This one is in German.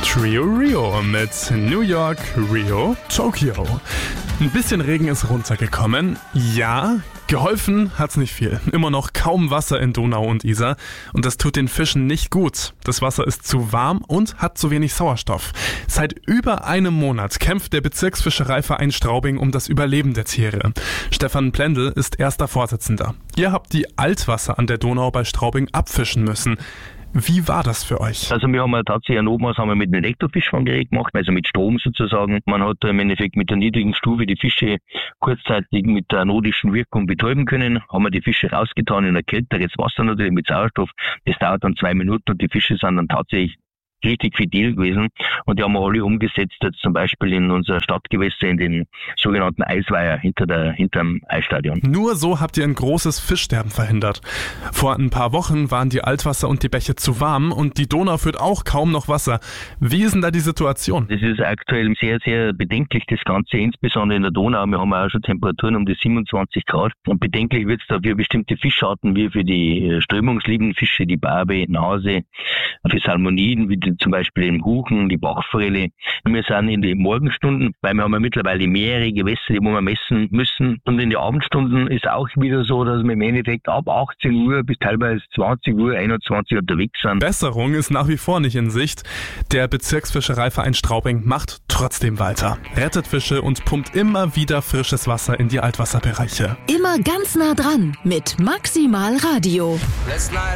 Trio Rio mit New York, Rio, Tokio. Ein bisschen Regen ist runtergekommen. Ja, geholfen hat's nicht viel. Immer noch kaum Wasser in Donau und Isar. Und das tut den Fischen nicht gut. Das Wasser ist zu warm und hat zu wenig Sauerstoff. Seit über einem Monat kämpft der Bezirksfischereiverein Straubing um das Überleben der Tiere. Stefan Plendl ist erster Vorsitzender. Ihr habt die Altwasser an der Donau bei Straubing abfischen müssen. Wie war das für euch? Also wir haben tatsächlich eine Notmaßnahme mit einem Elektrofischfanggerät gemacht, also mit Strom sozusagen. Man hat im Endeffekt mit der niedrigen Stufe die Fische kurzzeitig mit der anodischen Wirkung betäuben können. Haben wir die Fische rausgetan in ein kälteres Wasser natürlich mit Sauerstoff. Das dauert dann 2 Minuten und die Fische sind dann tatsächlich richtig fidel gewesen. Und die haben wir alle umgesetzt, jetzt zum Beispiel in unser Stadtgewässer, in den sogenannten Eisweiher hinterm Eisstadion. Nur so habt ihr ein großes Fischsterben verhindert. Vor ein paar Wochen waren die Altwasser und die Bäche zu warm und die Donau führt auch kaum noch Wasser. Wie ist denn da die Situation? Das ist aktuell sehr, sehr bedenklich, das Ganze, insbesondere in der Donau. Wir haben auch schon Temperaturen um die 27 Grad. Und bedenklich wird es da für bestimmte Fischarten, wie für die strömungsliebenden Fische, die Barbe, Nase, für Salmoniden, wie zum Beispiel den Huchen, die Bachforelle. Wir sind in den Morgenstunden, weil wir haben ja mittlerweile mehrere Gewässer, die wir messen müssen. Und in den Abendstunden ist auch wieder so, dass wir im Endeffekt ab 18 Uhr bis teilweise 20 Uhr, 21 Uhr unterwegs sind. Besserung ist nach wie vor nicht in Sicht. Der Bezirksfischereiverein Straubing macht trotzdem weiter. Rettet Fische und pumpt immer wieder frisches Wasser in die Altwasserbereiche. Immer ganz nah dran mit Maximal Radio.